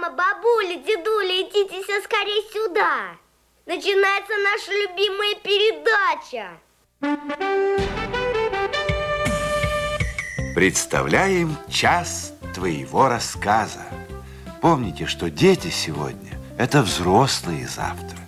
Мама, бабуля, дедуля, идите все скорее сюда. Начинается наша любимая передача. Представляем час твоего рассказа. Помните, что дети сегодня – это взрослые завтра.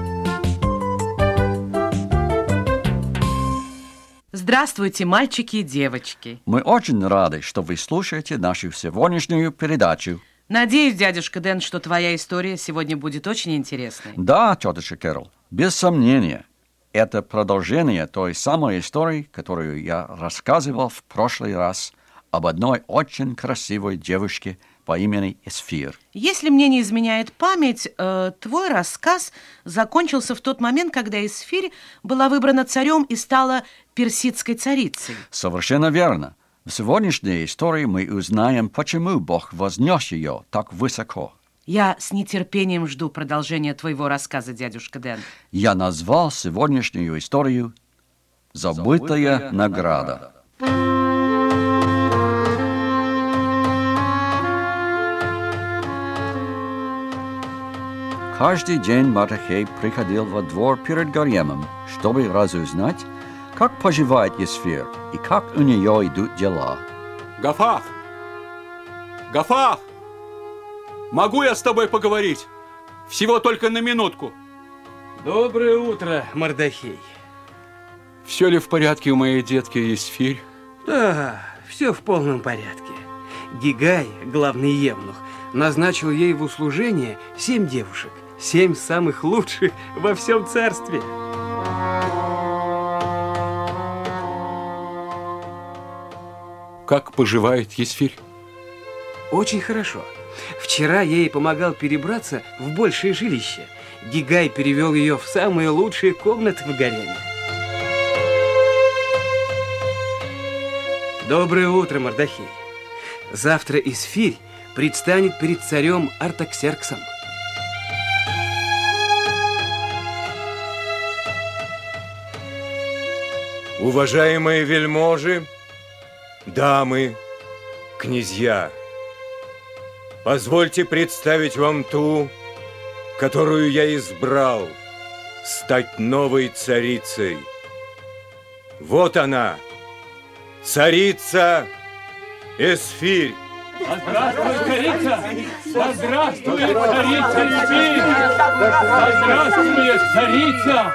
Здравствуйте, мальчики и девочки. Мы очень рады, что вы слушаете нашу сегодняшнюю передачу. Надеюсь, дядюшка Дэн, что твоя история сегодня будет очень интересной. Да, тетушка Кэрол, без сомнения. Это продолжение той самой истории, которую я рассказывал в прошлый раз об одной очень красивой девушке по имени Эсфир. Если мне не изменяет память, твой рассказ закончился в тот момент, когда Эсфирь была выбрана царем и стала персидской царицей. Совершенно верно. В сегодняшней истории мы узнаем, почему Бог вознес ее так высоко. Я с нетерпением жду продолжения твоего рассказа, дядюшка Дэн. Я назвал сегодняшнюю историю «Забытая награда». Каждый день Мардахей приходил во двор перед гаремом, чтобы разузнать, как поживает Эсфир и как у нее идут дела. Гафах! Гафах! Могу я с тобой поговорить? Всего только на минутку. Доброе утро, Мардахей. Все ли в порядке у моей детки Эсфирь? Да, все в полном порядке. Гигай, главный евнух, назначил ей в услужение 7 девушек. 7 самых лучших во всем царстве. Как поживает Эсфирь? Очень хорошо. Вчера я ей помогал перебраться в большее жилище. Гигай перевел ее в самые лучшие комнаты в гареме. Доброе утро, Мардахей. Завтра Эсфирь предстанет перед царем Артаксерксом. Уважаемые вельможи, дамы, князья, позвольте представить вам ту, которую я избрал, стать новой царицей. Вот она, царица Эсфирь. Да здравствуй, царица! Да здравствуй, царица Эсфирь! Да здравствуй, царица!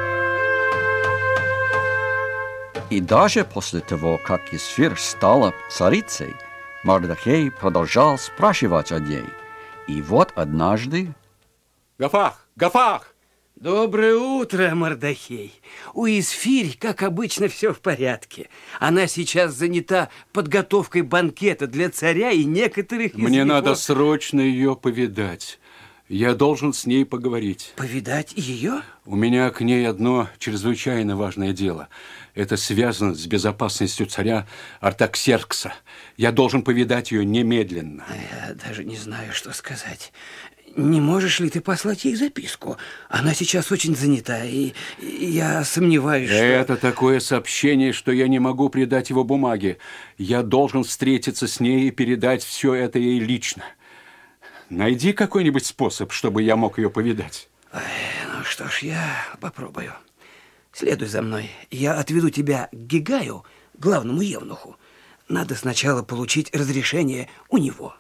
И даже после того, как Эсфир стала царицей, Мардахей продолжал спрашивать о ней. И вот однажды... Гафах! Гафах! Доброе утро, Мардахей. У Эсфирь, как обычно, все в порядке. Она сейчас занята подготовкой банкета для царя и некоторых из Мне его... надо срочно ее повидать. Я должен с ней поговорить. Повидать ее? У меня к ней одно чрезвычайно важное дело. Это связано с безопасностью царя Артаксеркса. Я должен повидать ее немедленно. Я даже не знаю, что сказать. Не можешь ли ты послать ей записку? Она сейчас очень занята, и я сомневаюсь, что... Это такое сообщение, что я не могу придать его бумаге. Я должен встретиться с ней и передать все это ей лично. Найди какой-нибудь способ, чтобы я мог ее повидать. Ну что ж, я попробую. Следуй за мной. Я отведу тебя к Гигаю, главному евнуху. Надо сначала получить разрешение у него.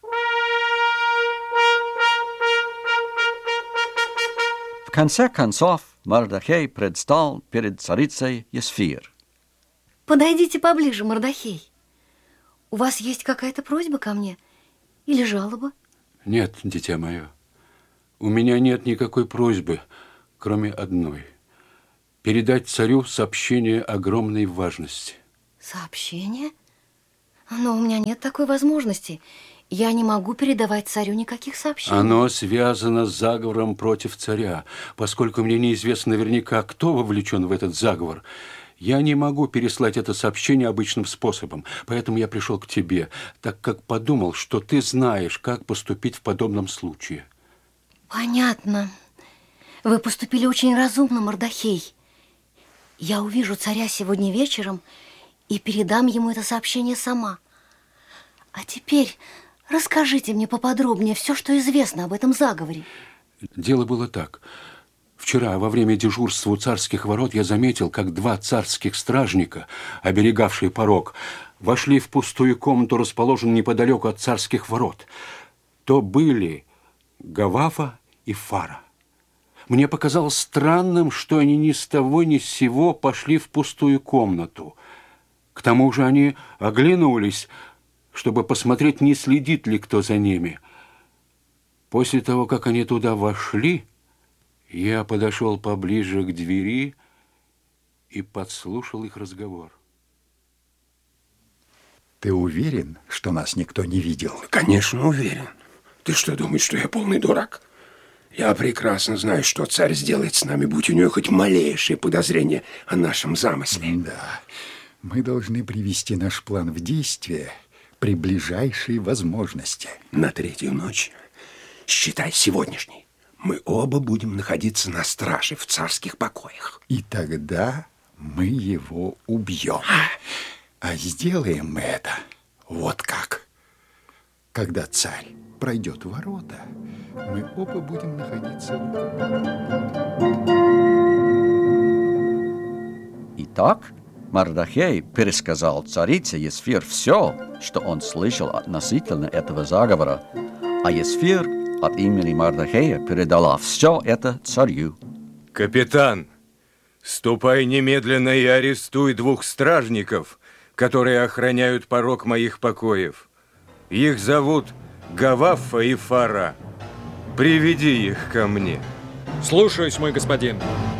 В конце концов, Мардахей предстал перед царицей Эсфир. Подойдите поближе, Мардахей. У вас есть какая-то просьба ко мне? Или жалоба? Нет, дитя мое. У меня нет никакой просьбы, кроме одной. Передать царю сообщение огромной важности. Сообщение? Но у меня нет такой возможности. Я не могу передавать царю никаких сообщений. Оно связано с заговором против царя. Поскольку мне неизвестно наверняка, кто вовлечен в этот заговор, я не могу переслать это сообщение обычным способом. Поэтому я пришел к тебе, так как подумал, что ты знаешь, как поступить в подобном случае. Понятно. Вы поступили очень разумно, Мардахей. Я увижу царя сегодня вечером и передам ему это сообщение сама. А теперь Расскажите мне поподробнее все, что известно об этом заговоре. Дело было так. Вчера во время дежурства у царских ворот я заметил, как два царских стражника, оберегавшие порог, вошли в пустую комнату, расположенную неподалеку от царских ворот. То были Гавафа и Фара. Мне показалось странным, что они ни с того ни с сего пошли в пустую комнату. К тому же они оглянулись, чтобы посмотреть, не следит ли кто за ними. После того, как они туда вошли, я подошел поближе к двери и подслушал их разговор. Ты уверен, что нас никто не видел? Конечно, уверен. Ты что, думаешь, что я полный дурак? Я прекрасно знаю, что царь сделает с нами, будь у него хоть малейшее подозрение о нашем замысле. Да, мы должны привести наш план в действие при ближайшей возможности. На третью ночь, считай сегодняшней, мы оба будем находиться на страже в царских покоях. И тогда мы его убьем. А сделаем мы это вот как. Когда царь пройдет ворота, мы оба будем находиться в... Итак, Мардахей пересказал царице Есфир все, что он слышал относительно этого заговора, а Есфир от имени Мардахея передала все это царю. Капитан, ступай немедленно и арестуй 2 стражников, которые охраняют порог моих покоев. Их зовут Гавафа и Фара. Приведи их ко мне. Слушаюсь, мой господин.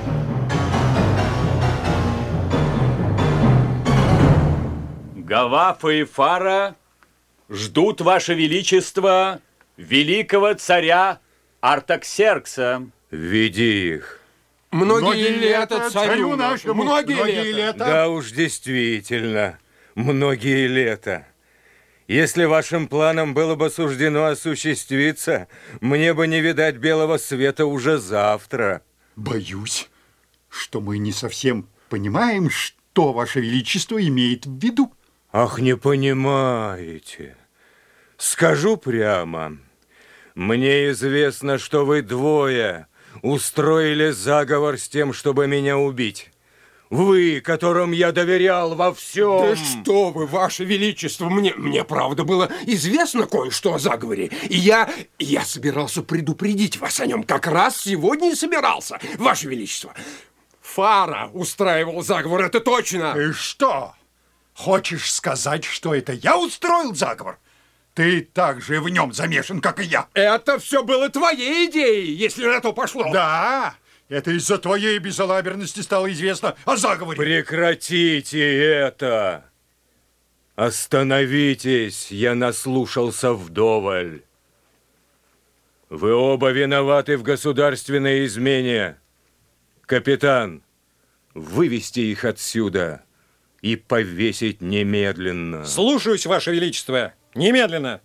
Гавафа и Фара ждут, Ваше Величество, великого царя Артаксеркса. Веди их. Многие лета царю нашему. Многие лета. Да уж, действительно, многие лета. Если вашим планам было бы суждено осуществиться, мне бы не видать белого света уже завтра. Боюсь, что мы не совсем понимаем, что Ваше Величество имеет в виду. Ах, не понимаете. Скажу прямо. Мне известно, что вы 2 устроили заговор с тем, чтобы меня убить. Вы, которым я доверял во всем. Да что вы, Ваше Величество, мне правда было известно кое-что о заговоре. И я собирался предупредить вас о нем. Как раз сегодня и собирался, Ваше Величество. Фара устраивал заговор, это точно. И что? Хочешь сказать, что это я устроил заговор? Ты так же в нем замешан, как и я. Это все было твоей идеей, если на то пошло. Да, это из-за твоей безалаберности стало известно о заговоре. Прекратите это. Остановитесь, я наслушался вдоволь. Вы оба виноваты в государственной измене. Капитан, вывести их отсюда и повесить немедленно. Слушаюсь, Ваше Величество. Немедленно.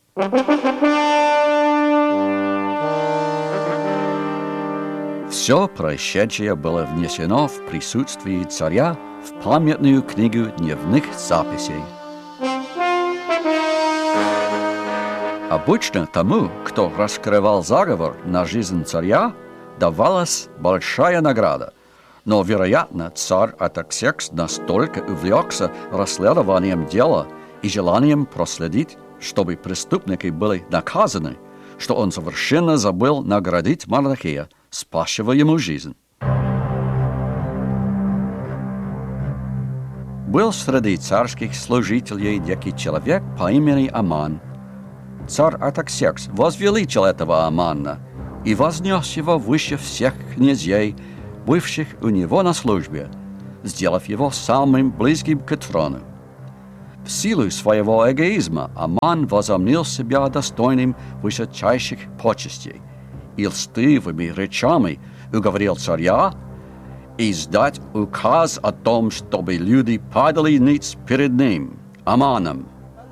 Все происшедшее было внесено в присутствии царя в памятную книгу дневных записей. Обычно тому, кто раскрывал заговор на жизнь царя, давалась большая награда. Но, вероятно, царь Артаксеркс настолько увлекся расследованием дела и желанием проследить, чтобы преступники были наказаны, что он совершенно забыл наградить Мардахея, спасшего ему жизнь. Был среди царских служителей некий человек по имени Аман. Царь Артаксеркс возвеличил этого Амана и вознес его выше всех князей, бывших у него на службе, сделав его самым близким к трону. В силу своего эгоизма Аман возомнил себя достойным высочайших почестей и льстивыми речами уговорил царя издать указ о том, чтобы люди падали ниц перед ним, Аманом.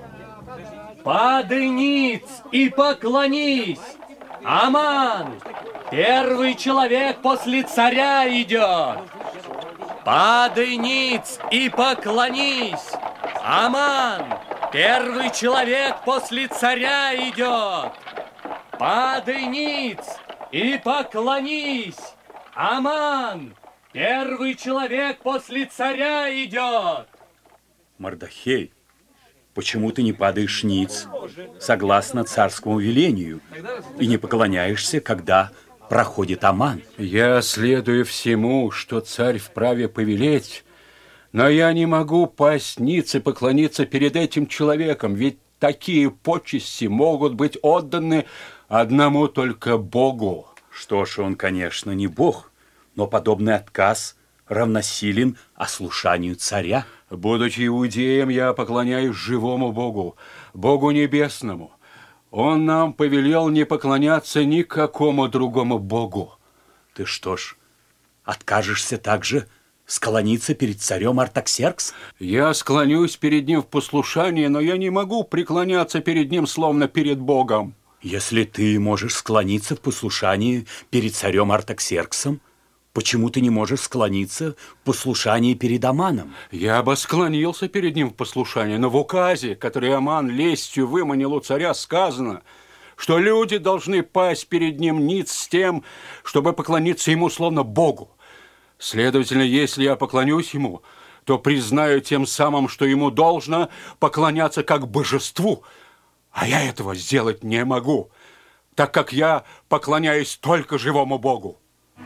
Падай ниц и поклонись! Аман, первый человек после царя идет! Падай ниц и поклонись! Аман, Первый человек после царя идет. Падай ниц и поклонись. Аман, первый человек после царя идет. Мардахей, почему ты не падаешь ниц, согласно царскому велению, и не поклоняешься, когда проходит Аман? Я следую всему, что царь вправе повелеть, но я не могу пасть ниц и поклониться перед этим человеком, ведь такие почести могут быть отданы одному только Богу. Что ж, он, конечно, не Бог, но подобный отказ равносилен ослушанию царя. Будучи иудеем, я поклоняюсь живому Богу, Богу небесному. Он нам повелел не поклоняться никакому другому Богу. Ты что ж, откажешься также склониться перед царем Артаксеркс? Я склонюсь перед ним в послушании, но я не могу преклоняться перед ним, словно перед Богом. Если ты можешь склониться в послушании перед царем Артаксерксом, почему ты не можешь склониться в послушании перед Аманом? Я бы склонился перед ним в послушании, но в указе, который Аман лестью выманил у царя, сказано, что люди должны пасть перед ним ниц с тем, чтобы поклониться ему словно Богу. Следовательно, если я поклонюсь ему, то признаю тем самым, что ему должно поклоняться как божеству, а я этого сделать не могу, так как я поклоняюсь только живому Богу.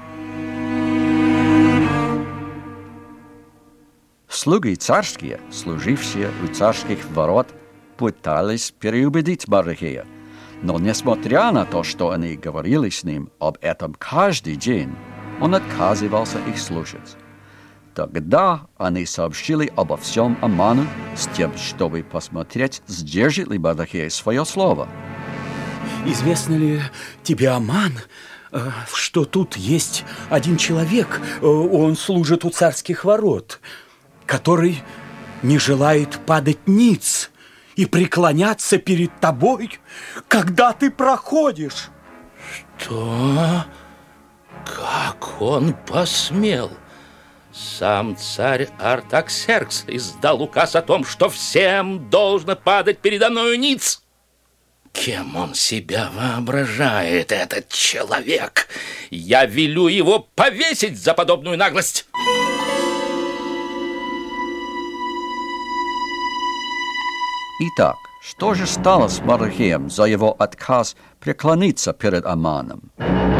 Слуги царские, служившие у царских ворот, пытались переубедить Мардахея, но несмотря на то, что они говорили с ним об этом каждый день, он отказывался их слушать. Тогда они сообщили обо всем Аману с тем, чтобы посмотреть, сдержит ли Мардахей свое слово. Известно ли тебе, Аман, что тут есть один человек, он служит у царских ворот, который не желает падать ниц и преклоняться перед тобой, когда ты проходишь? Что? Как он посмел? Сам царь Артаксеркс издал указ о том, что всем должно падать передо мною ниц. Кем он себя воображает, этот человек? Я велю его повесить за подобную наглость. Итак, что же стало с Мардахеем за его отказ преклониться перед Аманом?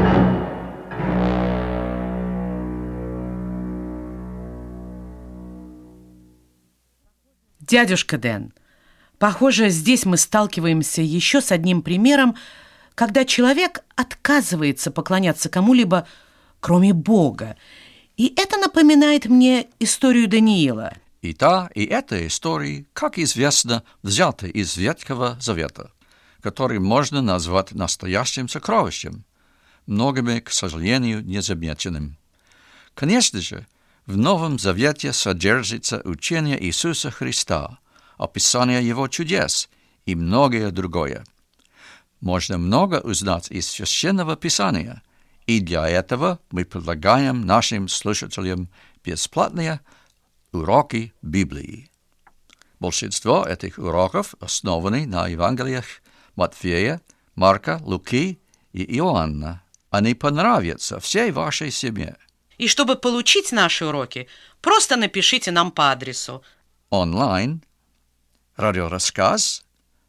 Дядюшка Дэн, похоже, здесь мы сталкиваемся еще с одним примером, когда человек отказывается поклоняться кому-либо, кроме Бога. И это напоминает мне историю Даниила. И та, и эта истории, как известно, взяты из Ветхого Завета, который можно назвать настоящим сокровищем, многими, к сожалению, незамеченным. Конечно же, в Новом Завете содержится учение Иисуса Христа, описание Его чудес и многое другое. Можно много узнать из Священного Писания, и для этого мы предлагаем нашим слушателям бесплатные уроки Библии. Большинство этих уроков основаны на Евангелиях Матфея, Марка, Луки и Иоанна. Они понравятся всей вашей семье. И чтобы получить наши уроки, просто напишите нам по адресу онлайн радиорассказ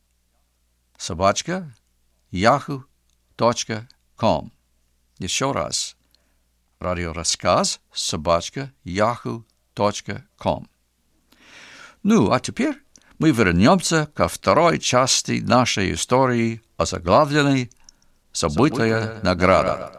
@yahoo.com. Еще раз. радиорассказ @yahoo.com. Ну, а теперь мы вернемся ко второй части нашей истории, озаглавленной «Забытая награда».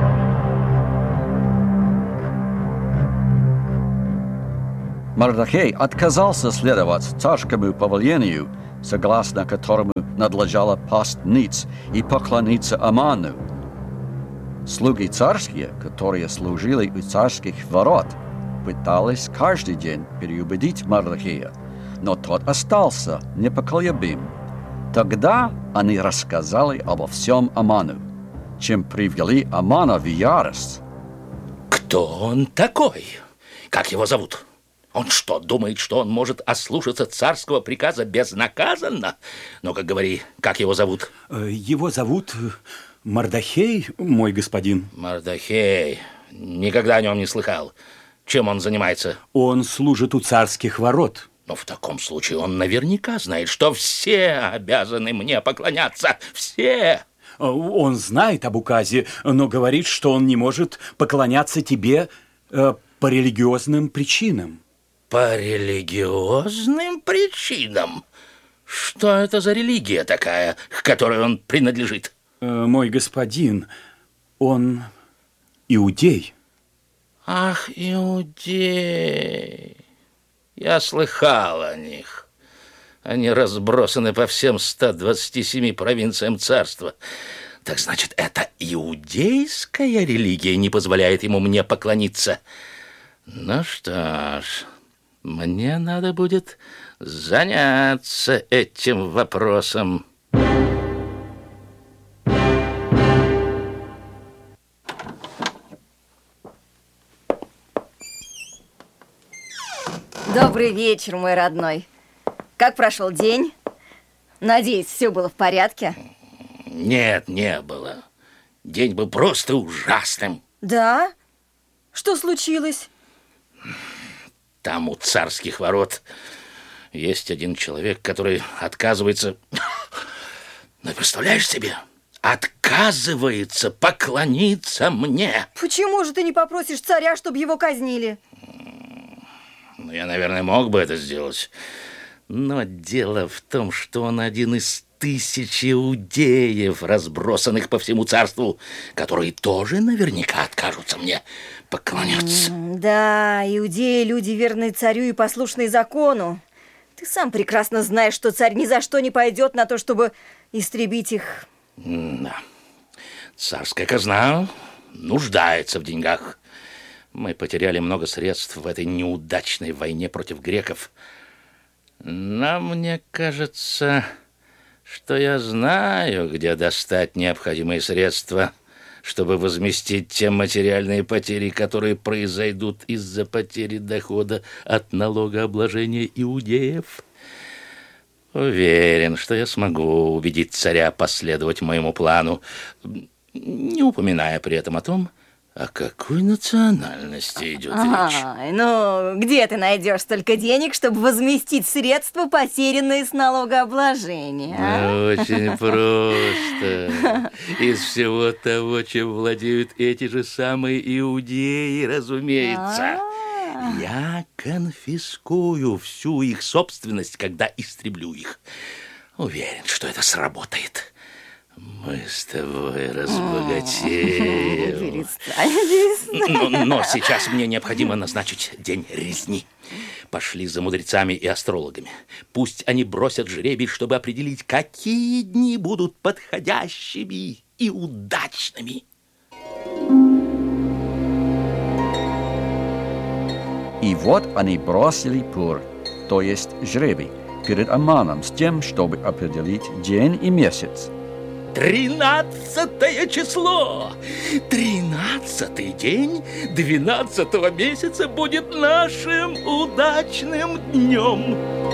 Мардахей отказался следовать царскому повелению, согласно которому надлежало пасть ниц и поклониться Аману. Слуги царские, которые служили у царских ворот, пытались каждый день переубедить Мардахея, но тот остался непоколебим. Тогда они рассказали обо всем Аману, чем привели Амана в ярость. Кто он такой? Как его зовут? Он что, думает, что он может ослушаться царского приказа безнаказанно? Ну-ка, говори, как его зовут? Его зовут Мардахей, мой господин. Мардахей. Никогда о нем не слыхал. Чем он занимается? Он служит у царских ворот. Но в таком случае он наверняка знает, что все обязаны мне поклоняться. Все. Он знает об указе, но говорит, что он не может поклоняться тебе по религиозным причинам. По религиозным причинам? Что это за религия такая, к которой он принадлежит? Мой господин, он иудей. Ах, иудей. Я слыхал о них. Они разбросаны по всем 127 провинциям царства. Так значит, это иудейская религия не позволяет ему мне поклониться. Ну что ж, мне надо будет заняться этим вопросом. Добрый вечер, мой родной. Как прошел день? Надеюсь, все было в порядке? Нет, не было. День был просто ужасным. Да? Что случилось? Там у царских ворот есть один человек, который отказывается... Ну, представляешь себе? Отказывается поклониться мне. Почему же ты не попросишь царя, чтобы его казнили? Ну, я, наверное, мог бы это сделать. Но дело в том, что он один из 1000 иудеев, разбросанных по всему царству, которые тоже наверняка откажутся мне поклоняться. Да, иудеи — люди, верные царю и послушные закону. Ты сам прекрасно знаешь, что царь ни за что не пойдет на то, чтобы истребить их. Да. Царская казна нуждается в деньгах. Мы потеряли много средств в этой неудачной войне против греков. Но мне кажется, что я знаю, где достать необходимые средства, чтобы возместить те материальные потери, которые произойдут из-за потери дохода от налогообложения иудеев. Уверен, что я смогу убедить царя последовать моему плану, не упоминая при этом о том, о какой национальности идет речь. Ну, где ты найдешь столько денег, чтобы возместить средства, потерянные с налогообложения? Очень просто. Из всего того, чем владеют эти же самые иудеи, разумеется. Я конфискую всю их собственность, когда истреблю их. Уверен, что это сработает. Мы с тобой разбогатеем. Но сейчас мне необходимо назначить день резни. Пошли за мудрецами и астрологами. Пусть они бросят жребий, чтобы определить, какие дни будут подходящими и удачными. И вот они бросили пур, то есть жребий, перед Аманом с тем, чтобы определить день и месяц. 13 число! 13-й день 12-го месяца будет нашим удачным днем.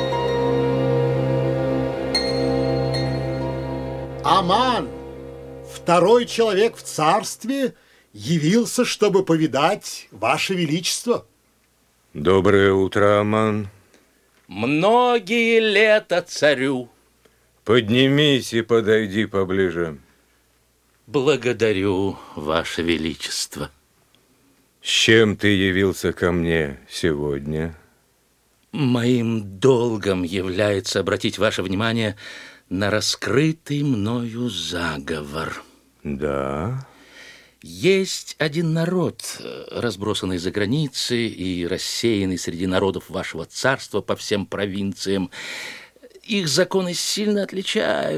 Аман, второй человек в царстве, явился, чтобы повидать Ваше Величество. Доброе утро, Аман. Многие лета царю. Поднимись и подойди поближе. Благодарю, Ваше Величество. С чем ты явился ко мне сегодня? Моим долгом является обратить ваше внимание на раскрытый мною заговор. Да? Есть один народ, разбросанный за границей и рассеянный среди народов вашего царства по всем провинциям. Их законы сильно отличаются